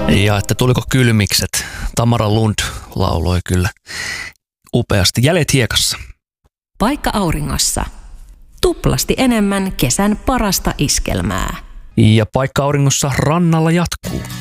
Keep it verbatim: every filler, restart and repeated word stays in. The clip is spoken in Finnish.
Ja että tuliko kylmikset. Tamara Lund lauloi kyllä upeasti. Jäljet hiekassa. Paikka auringossa. Tuplasti enemmän kesän parasta iskelmää. Ja paikka auringossa rannalla jatkuu.